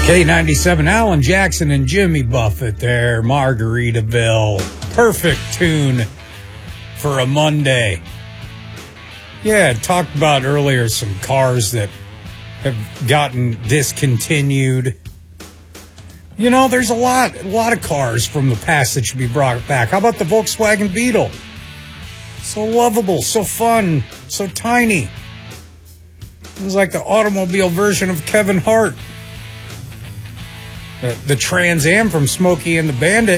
K97, Alan Jackson and Jimmy Buffett there, Margaritaville. Perfect tune for a Monday. Yeah, I talked about earlier some cars that have gotten discontinued. You know, there's a lot of cars from the past that should be brought back. How about the Volkswagen Beetle? So lovable, so fun, so tiny. It was like the automobile version of Kevin Hart. The Trans Am from Smokey and the Bandit.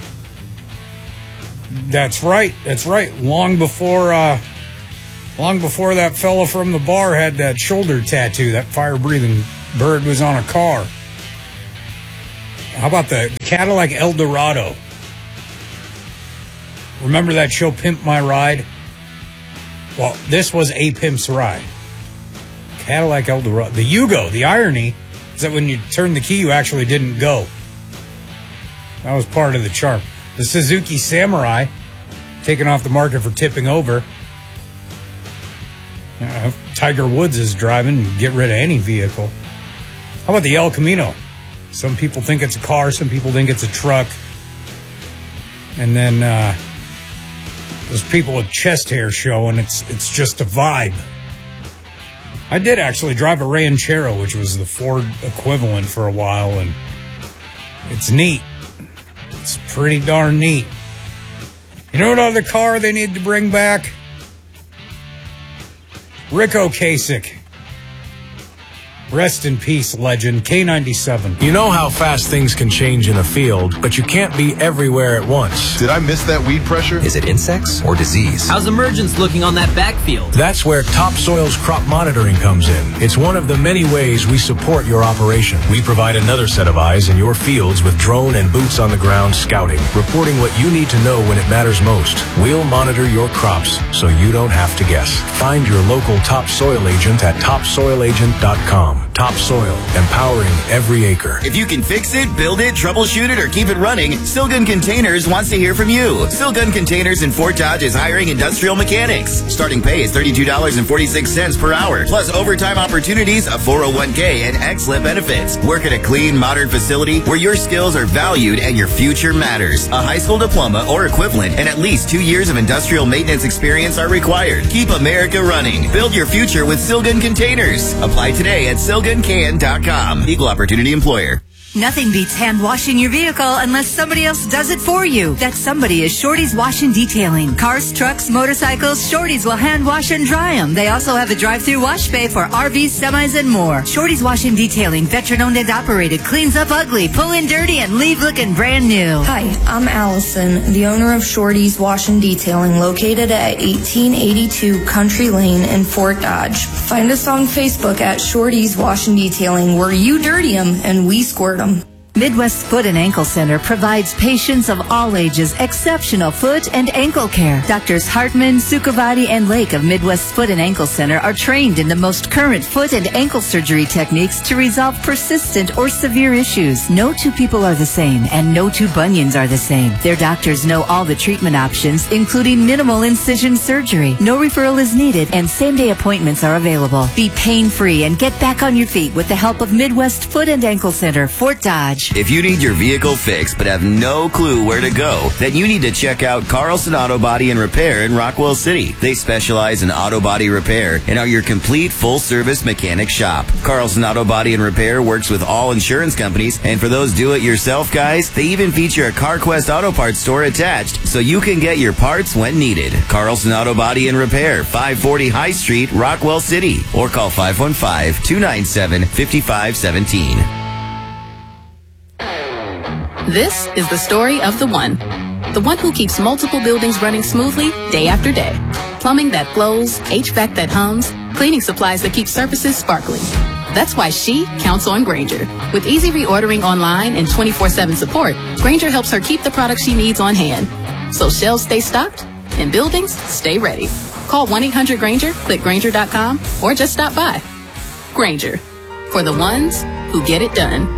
That's right. Long before that fella from the bar had that shoulder tattoo, that fire-breathing bird was on a car. How about the Cadillac Eldorado? Remember that show, Pimp My Ride? Well, this was a Pimp's Ride. Cadillac Eldorado. The Yugo, the irony is that when you turned the key, you actually didn't go. That was part of the charm. The Suzuki Samurai, taken off the market for tipping over. Tiger Woods is driving, get rid of any vehicle. How about the El Camino? Some people think it's a car, some people think it's a truck. And then those people with chest hair show, and it's just a vibe. I did actually drive a Ranchero, which was the Ford equivalent for a while, and it's neat. It's pretty darn neat. You know what other car they need to bring back? Rick Ocasek. Rest in peace, legend. K97. You know how fast things can change in a field, but you can't be everywhere at once. Did I miss that weed pressure? Is it insects or disease? How's emergence looking on that backfield? That's where Topsoil's crop monitoring comes in. It's one of the many ways we support your operation. We provide another set of eyes in your fields with drone and boots on the ground scouting, reporting what you need to know when it matters most. We'll monitor your crops so you don't have to guess. Find your local Topsoil agent at topsoilagent.com. Topsoil, empowering every acre. If you can fix it, build it, troubleshoot it, or keep it running, Silgun Containers wants to hear from you. Silgun Containers in Fort Dodge is hiring industrial mechanics. Starting pay is $32.46 per hour, plus overtime opportunities, a 401k, and excellent benefits. Work at a clean, modern facility where your skills are valued and your future matters. A high school diploma or equivalent and at least 2 years of industrial maintenance experience are required. Keep America running. Build your future with Silgun Containers. Apply today at SilgunCan.com. Equal opportunity employer. Nothing beats hand washing your vehicle unless somebody else does it for you. That somebody is Shorty's Wash and Detailing. Cars, trucks, motorcycles, Shorty's will hand wash and dry them. They also have a drive-through wash bay for RVs, semis, and more. Shorty's Wash and Detailing, veteran-owned and operated, cleans up ugly, pull in dirty, and leave looking brand new. Hi, I'm Allison, the owner of Shorty's Wash and Detailing, located at 1882 Country Lane in Fort Dodge. Find us on Facebook at Shorty's Wash and Detailing, where you dirty them and we squirt them. Midwest Foot and Ankle Center provides patients of all ages exceptional foot and ankle care. Doctors Hartman, Sukhavati, and Lake of Midwest Foot and Ankle Center are trained in the most current foot and ankle surgery techniques to resolve persistent or severe issues. No two people are the same, and no two bunions are the same. Their doctors know all the treatment options, including minimal incision surgery. No referral is needed, and same-day appointments are available. Be pain-free and get back on your feet with the help of Midwest Foot and Ankle Center, Fort Dodge. If you need your vehicle fixed but have no clue where to go, then you need to check out Carlson Auto Body and Repair in Rockwell City. They specialize in auto body repair and are your complete full-service mechanic shop. Carlson Auto Body and Repair works with all insurance companies, and for those do-it-yourself guys, they even feature a CarQuest Auto Parts store attached so you can get your parts when needed. Carlson Auto Body and Repair, 540 High Street, Rockwell City, or call 515-297-5517. This is the story of the one who keeps multiple buildings running smoothly day after day. Plumbing that flows, HVAC that hums, cleaning supplies that keep surfaces sparkling. That's why she counts on Grainger. With easy reordering online and 24/7 support, Grainger helps her keep the products she needs on hand. So shelves stay stocked and buildings stay ready. Call 1-800-GRAINGER, click Grainger.com, or just stop by. Grainger, for the ones who get it done.